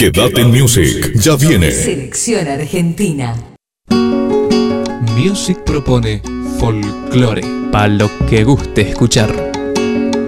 Quédate en Music, ya viene. Selección Argentina. Music propone folclore para lo que guste escuchar.